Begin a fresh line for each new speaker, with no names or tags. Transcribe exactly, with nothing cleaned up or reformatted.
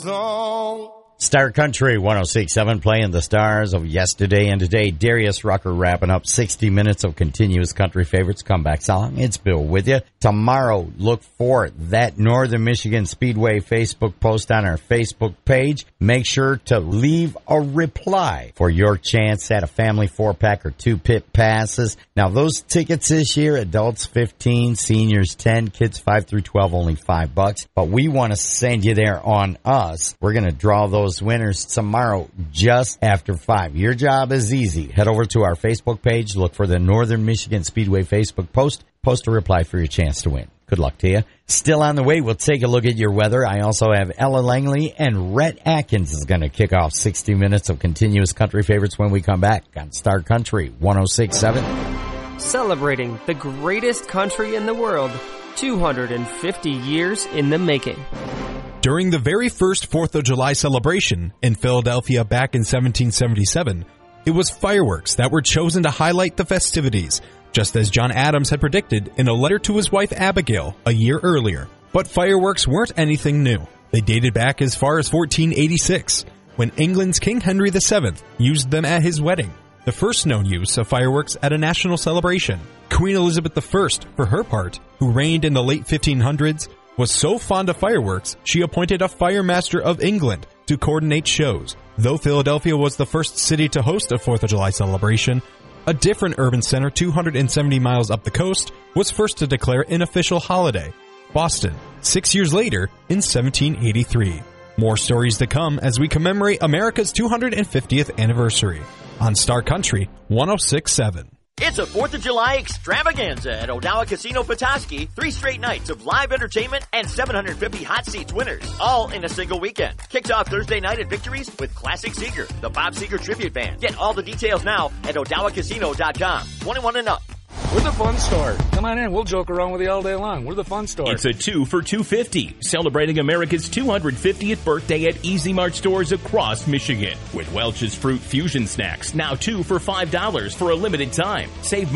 song.
Star Country one oh six point seven playing the stars of yesterday and today. Darius Rucker wrapping up sixty minutes of continuous country favorites comeback song. It's Bill with you. Tomorrow, look for that Northern Michigan Speedway Facebook post on our Facebook page. Make sure to leave a reply for your chance at a family four-pack or two pit passes. Now, those tickets this year, adults fifteen, seniors ten, kids five through twelve, only five bucks. But we want to send you there on us. We're going to draw those winners tomorrow just after five. Your job is easy. Head over to our Facebook page, look for the Northern Michigan Speedway Facebook post, post a reply for your chance to win. Good luck to you. Still on the way, we'll take a look at your weather. I also have Ella Langley and Rhett Atkins is going to kick off sixty minutes of continuous country favorites when we come back on Star Country one oh six point seven.
Celebrating the greatest country in the world, two hundred fifty years in the making.
During the very first fourth of July celebration in Philadelphia back in seventeen seventy-seven, it was fireworks that were chosen to highlight the festivities, just as John Adams had predicted in a letter to his wife Abigail a year earlier. But fireworks weren't anything new. They dated back as far as fourteen eighty-six, when England's King Henry the seventh used them at his wedding, the first known use of fireworks at a national celebration. Queen Elizabeth the First, for her part, who reigned in the late fifteen hundreds, was so fond of fireworks, she appointed a Fire Master of England to coordinate shows. Though Philadelphia was the first city to host a fourth of July celebration, a different urban center two hundred seventy miles up the coast was first to declare an official holiday, Boston, six years later in seventeen eighty-three. More stories to come as we commemorate America's two hundred fiftieth anniversary on Star Country one oh six point seven.
It's a fourth of July extravaganza at Odawa Casino Petoskey. Three straight nights of live entertainment and seven hundred fifty hot seats winners, all in a single weekend. Kicks off Thursday night at Victories with Classic Seeger, the Bob Seger Tribute Band. Get all the details now at odawa casino dot com. twenty-one and up.
We're the fun store. Come on in. We'll joke around with you all day long. We're the fun store.
It's a two for two hundred fifty dollars, celebrating America's two hundred fiftieth birthday at Easy Mart stores across Michigan. With Welch's Fruit Fusion Snacks, now two for five dollars for a limited time. Save